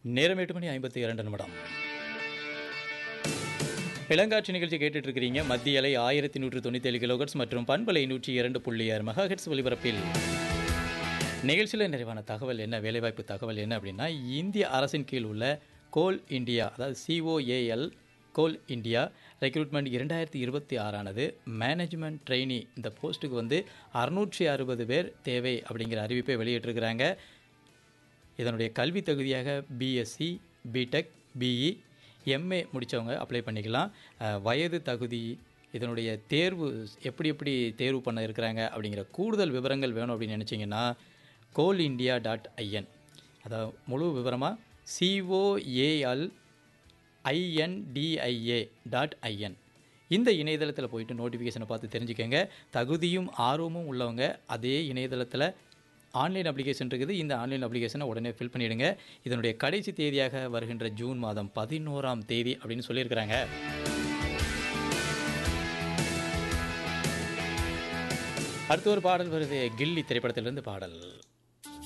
நேரம் 8:52. இளங்காட்சி நிகழ்ச்சி கேட்டுட்டு இருக்கிறீங்க. மத்திய அலை 1197 கிலோஹெர்ட்ஸ் மற்றும் பண்பலை 102.6 மெகாஹெர்ட்ஸ் ஒலிபரப்பில். நிகழ்ச்சியில் நிறைவான தகவல் என்ன, வேலைவாய்ப்பு தகவல் என்ன அப்படின்னா, இந்திய அரசின் கீழ் உள்ள கோல் இந்தியா, அதாவது COAL கோல் இந்தியா ரெக்ரூட்மெண்ட் 2026 ஆனது மேனேஜ்மெண்ட் ட்ரெயினி இந்த போஸ்ட்டுக்கு 660 பேர் தேவை அப்படிங்கிற அறிவிப்பை வெளியிட்டிருக்கிறாங்க. இதனுடைய கல்வி தகுதியாக பிஎஸ்சி, பிடெக், பிஇ, எம்ஏ முடித்தவங்க அப்ளை பண்ணிக்கலாம். வயது தகுதி, இதனுடைய தேர்வு எப்படி தேர்வு பண்ண இருக்கிறாங்க அப்படிங்கிற கூடுதல் விவரங்கள் வேணும் அப்படின்னு நினச்சிங்கன்னா coalindia.in, அதாவது முழு விவரமாக COALINDIA.in இந்த இணையதளத்தில் போயிட்டு நோட்டிஃபிகேஷனை பார்த்து தெரிஞ்சுக்கோங்க. தகுதியும் ஆர்வமும் உள்ளவங்க அதே இணையதளத்தில் ஆன்லைன் அப்ளிகேஷன் இருக்குது. இந்த ஆன்லைன் அப்ளிகேஷனை உடனே ஃபில் பண்ணிவிடுங்க. இதனுடைய கடைசி தேதியாக வருகின்ற ஜூன் மாதம் 11ஆம் தேதி அப்படின்னு சொல்லியிருக்கிறாங்க. அடுத்த ஒரு பாடல் வருது, கில்லி திரைப்படத்திலிருந்து பாடல்.